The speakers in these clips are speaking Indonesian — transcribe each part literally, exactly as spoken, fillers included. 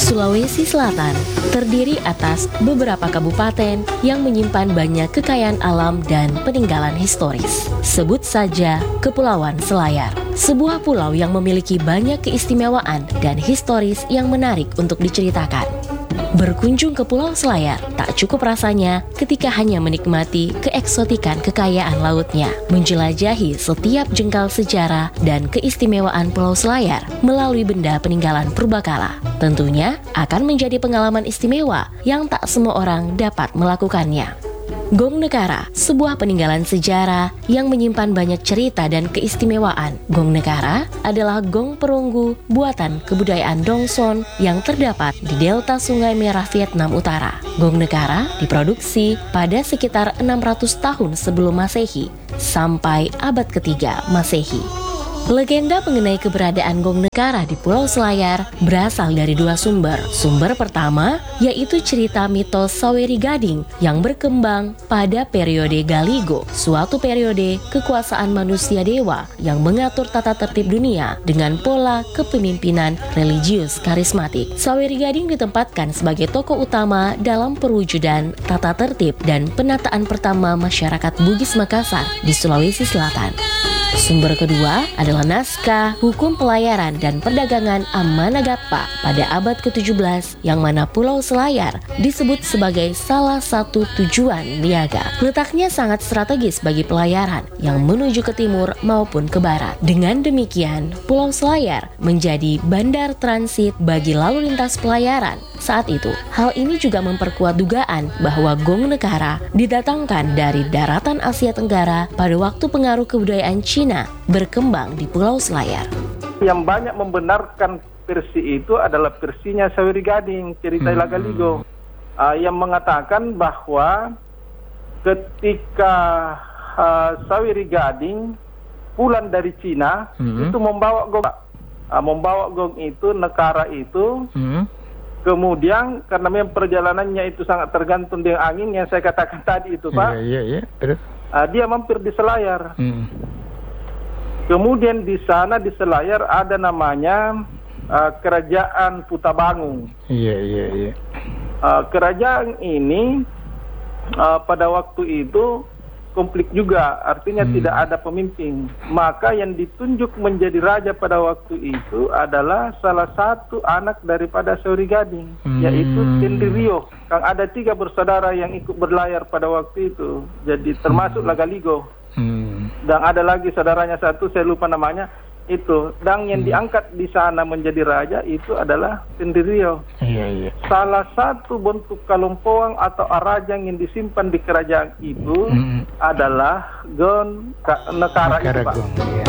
Sulawesi Selatan terdiri atas beberapa kabupaten yang menyimpan banyak kekayaan alam dan peninggalan historis. Sebut saja Kepulauan Selayar, sebuah pulau yang memiliki banyak keistimewaan dan historis yang menarik untuk diceritakan. Berkunjung ke Pulau Selayar tak cukup rasanya ketika hanya menikmati keeksotikan kekayaan lautnya. Menjelajahi setiap jengkal sejarah dan keistimewaan Pulau Selayar melalui benda peninggalan purbakala tentunya akan menjadi pengalaman istimewa yang tak semua orang dapat melakukannya. Gong Nekara, sebuah peninggalan sejarah yang menyimpan banyak cerita dan keistimewaan. Gong Nekara adalah gong perunggu buatan kebudayaan Dongson yang terdapat di delta Sungai Merah Vietnam Utara. Gong Nekara diproduksi pada sekitar enam ratus tahun sebelum Masehi sampai abad ketiga Masehi. Legenda mengenai keberadaan Gong Nekara di Pulau Selayar berasal dari dua sumber. Sumber pertama yaitu cerita mitos Saweri Gading yang berkembang pada periode Galigo, suatu periode kekuasaan manusia dewa yang mengatur tata tertib dunia dengan pola kepemimpinan religius karismatik. Saweri Gading ditempatkan sebagai tokoh utama dalam perwujudan tata tertib dan penataan pertama masyarakat Bugis Makassar di Sulawesi Selatan. Sumber kedua adalah naskah Hukum Pelayaran dan Perdagangan Amanagapa pada abad ketujuh belas yang mana Pulau Selayar disebut sebagai salah satu tujuan niaga. Letaknya sangat strategis bagi pelayaran yang menuju ke timur maupun ke barat. Dengan demikian, Pulau Selayar menjadi bandar transit bagi lalu lintas pelayaran. Saat itu, hal ini juga memperkuat dugaan bahwa Gong Nekara didatangkan dari daratan Asia Tenggara pada waktu pengaruh kebudayaan Cina berkembang di Pulau Selayar. Yang banyak membenarkan versi itu adalah versinya Saweri Gading, cerita hmm. Lagaligo, uh, yang mengatakan bahwa ketika uh, Saweri Gading pulang dari Cina, hmm. itu membawa gong, uh, membawa gong itu, Nekara itu, hmm. Kemudian karena memang perjalanannya itu sangat tergantung dengan angin yang saya katakan tadi itu, Pak. Iya, iya, iya. Uh, dia mampir di Selayar. Hmm. Kemudian di sana di Selayar ada namanya uh, Kerajaan Putabangun. Iya, iya, iya. Uh, kerajaan ini uh, pada waktu itu konflik juga, artinya hmm. tidak ada pemimpin. Maka yang ditunjuk menjadi raja pada waktu itu adalah salah satu anak daripada Saweri Gading, hmm. yaitu Tendirio. Kang ada tiga bersaudara yang ikut berlayar pada waktu itu, jadi termasuk hmm. Lagaligo. Hmm. Dan ada lagi saudaranya satu, saya lupa namanya, itu. Dan yang hmm. diangkat di sana menjadi raja itu adalah Tendirio. Iya, iya. Salah satu bentuk kalompoang atau arajang yang disimpan di kerajaan itu hmm. adalah Gong Nekara itu, Pak. Iya.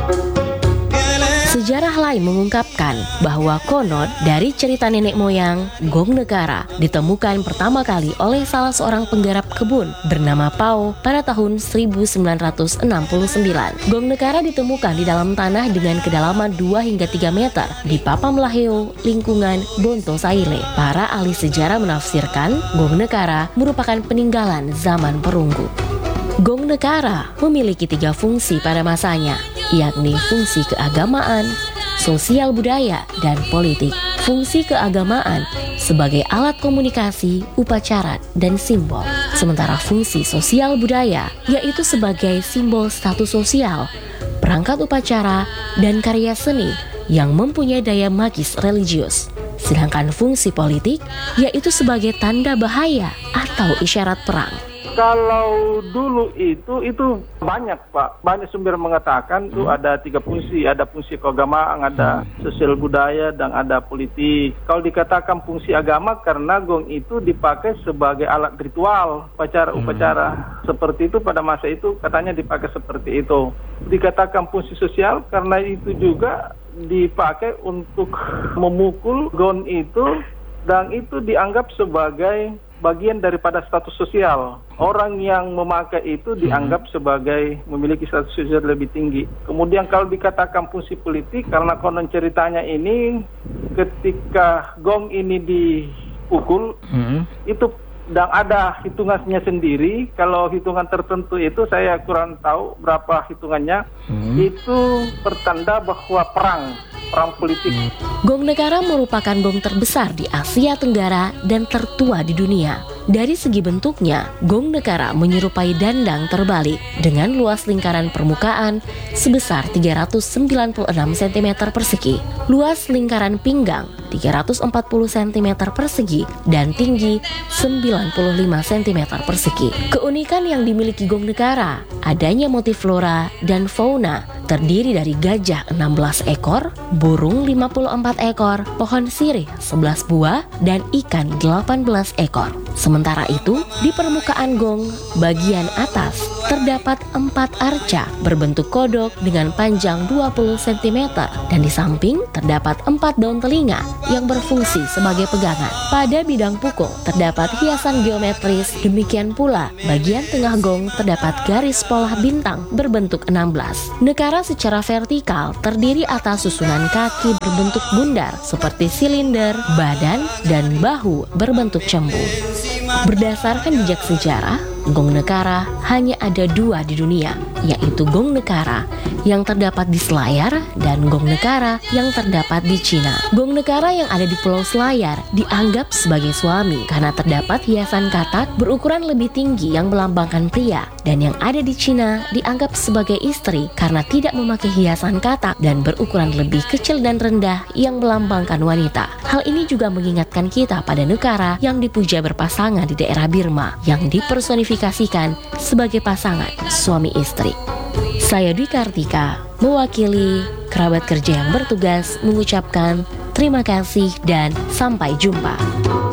Sejarah lain mengungkapkan bahwa konon dari cerita nenek moyang, Gong Nekara ditemukan pertama kali oleh salah seorang penggarap kebun bernama Pao pada tahun seribu sembilan ratus enam puluh sembilan. Gong Nekara ditemukan di dalam tanah dengan kedalaman dua hingga tiga meter di Papamlaheo, lingkungan Bonto Saile. Para ahli sejarah menafsirkan Gong Nekara merupakan peninggalan zaman perunggu. Gong Nekara memiliki tiga fungsi pada masanya, yakni fungsi keagamaan, sosial budaya, dan politik. Fungsi keagamaan sebagai alat komunikasi, upacara, dan simbol. Sementara fungsi sosial budaya yaitu sebagai simbol status sosial, perangkat upacara, dan karya seni yang mempunyai daya magis religius. Sedangkan fungsi politik yaitu sebagai tanda bahaya atau isyarat perang. Kalau dulu itu itu banyak, Pak, banyak sumber mengatakan itu hmm. ada tiga fungsi, ada fungsi keagamaan, ada hmm. sosial budaya, dan ada politik. Kalau dikatakan fungsi agama karena gong itu dipakai sebagai alat ritual, upacara-upacara hmm. seperti itu pada masa itu katanya dipakai seperti itu. Dikatakan fungsi sosial karena itu juga dipakai untuk memukul gong itu, dan itu dianggap sebagai bagian daripada status sosial. Orang yang memakai itu dianggap sebagai memiliki status sosial lebih tinggi. Kemudian kalau dikatakan fungsi politik, karena konon ceritanya ini ketika gong ini dipukul, hmm. itu dan ada hitungannya sendiri. Kalau hitungan tertentu itu saya kurang tahu berapa hitungannya. Hmm. Itu pertanda bahwa perang perang politik. Gong Negara merupakan gong terbesar di Asia Tenggara dan tertua di dunia. Dari segi bentuknya, Gong Negara menyerupai dandang terbalik dengan luas lingkaran permukaan sebesar tiga ratus sembilan puluh enam sentimeter persegi, luas lingkaran pinggang tiga ratus empat puluh sentimeter persegi, dan tinggi sembilan puluh lima sentimeter persegi. Keunikan yang dimiliki Gong Negara, adanya motif flora dan fauna terdiri dari gajah enam belas ekor, burung lima puluh empat ekor, pohon sirih sebelas buah, dan ikan delapan belas ekor. Sementara itu, di permukaan gong bagian atas terdapat empat arca berbentuk kodok dengan panjang dua puluh sentimeter, dan di samping terdapat empat daun telinga yang berfungsi sebagai pegangan. Pada bidang pukul terdapat hiasan geometris, demikian pula bagian tengah gong terdapat garis pola bintang berbentuk enam belas. Negara secara vertikal terdiri atas susunan kaki berbentuk bundar seperti silinder, badan, dan bahu berbentuk cembung. Berdasarkan jejak sejarah, Gong Negara hanya ada dua di dunia, yaitu Gong Negara yang terdapat di Selayar dan Gong Negara yang terdapat di Cina. Gong Negara yang ada di Pulau Selayar dianggap sebagai suami karena terdapat hiasan katak berukuran lebih tinggi yang melambangkan pria, dan yang ada di Cina dianggap sebagai istri karena tidak memakai hiasan katak dan berukuran lebih kecil dan rendah yang melambangkan wanita. Hal ini juga mengingatkan kita pada negara yang dipuja berpasangan di daerah Birma yang dipersonifikasikan sebagai pasangan suami istri. Saya Dwi Kartika, mewakili kerabat kerja yang bertugas mengucapkan terima kasih dan sampai jumpa.